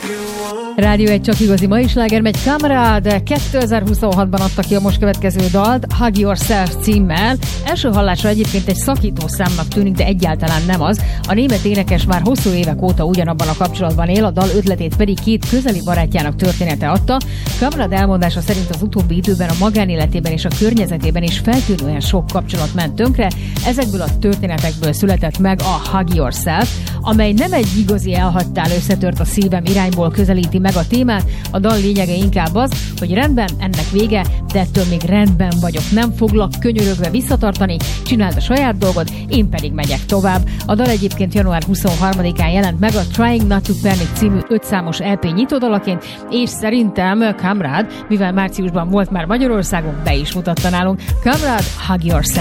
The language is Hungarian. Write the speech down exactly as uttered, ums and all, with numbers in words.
Rádió egy csak igazi mai sláger megy Kamrád. kétezer-huszonhatban adta ki a most következő dalt Hug Yourself címmel. Első hallásra egyébként egy szakító számnak tűnik, de egyáltalán nem az. A német énekes már hosszú évek óta ugyanabban a kapcsolatban él, a dal ötletét pedig két közeli barátjának története adta. Kamrád elmondása szerint az utóbbi időben a magánéletében és a környezetében is feltűnően sok kapcsolat ment tönkre. Ezekből a történetekből született meg a Hug Yourself, amely nem egy igazi elhagytál, összetört a szívem irányból közelíti meg a témát. A dal lényege inkább az, hogy rendben, ennek vége, de ettől még rendben vagyok. Nem foglak könyörögve visszatartani, csináld a saját dolgod, én pedig megyek tovább. A dal egyébként január huszonharmadikán jelent meg a Trying Not to Panic című ötszámos é pé nyitódalaként, és szerintem Kamrád, mivel márciusban volt már Magyarországon, be is mutatta nálunk. Kamrád, Hug Yourself.